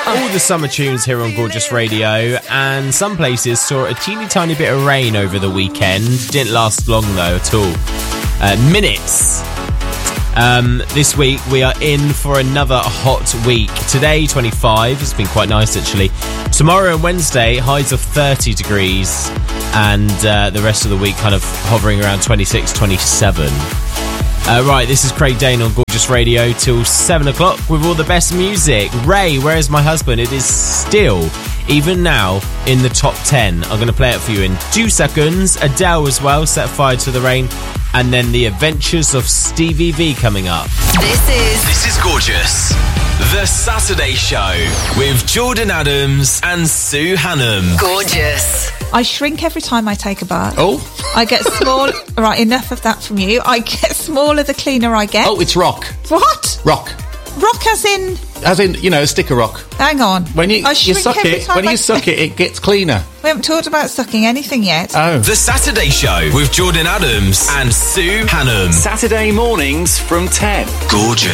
all the summer tunes here on Gorgeous Radio, and some places saw a teeny tiny bit of rain over the weekend. Didn't last long though at all. Minutes. This week we are in for another hot week. Today 25, it's been quite nice actually. Tomorrow and Wednesday highs of 30 degrees, and the rest of the week kind of hovering around 26, 27. Right, this is Craig Dane on Gorgeous Radio till 7 o'clock with all the best music. Ray, Where's My Husband? It is still, even now, in the top 10. I'm going to play it for you in 2 seconds. Adele as well, Set Fire to the Rain. And then The Adventures of Stevie V coming up. This is Gorgeous, the Saturday Show with Jordan Adams and Sue Hannum. Gorgeous. I shrink every time I take a bath. Oh. I get small. Right, enough of that from you. I get smaller the cleaner I get. Oh, it's rock. What? Rock. Rock as in, a stick of rock. hang on. When you suck it, it gets cleaner. We haven't talked about sucking anything yet. Oh. The Saturday Show with Jordan Adams and Sue Hannum. Saturday mornings from 10. Gorgeous.